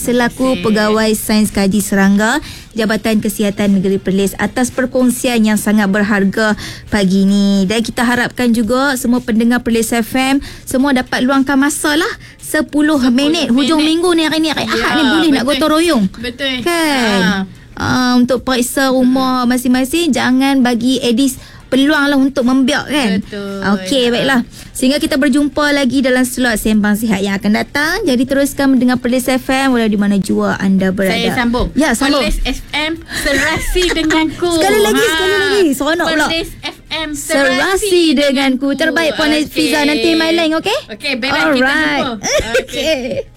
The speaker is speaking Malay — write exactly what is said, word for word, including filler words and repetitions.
selaku okay. Pegawai Sains Kaji Serangga Jabatan Kesihatan Negeri Perlis atas perkongsian yang sangat berharga pagi ni. Dan kita harapkan juga semua pendengar Perlis F M semua dapat luangkan masa lah sepuluh minit hujung minggu ni, hari ni hari ya, Ahad ni boleh betul. Nak gotong royong. Betul. Kan? Ha. Uh, untuk periksa rumah masing-masing, jangan bagi Edis peluang lah untuk membiak kan. Betul. Okey, ya. Baiklah. Sehingga kita berjumpa lagi dalam slot Sembang Sihat yang akan datang. Jadi teruskan mendengar Perlis F M walau di mana jua anda berada. Saya sambung. Ya, sambung. Perlis F M serasi denganku. Sekali lagi, ha. sekali lagi. Seronok pula. Perlis F M serasi, serasi denganku. Terbaik Puan okay. Fiza, nanti main lain, okey? Okey, baik-baik kita jumpa. Okey.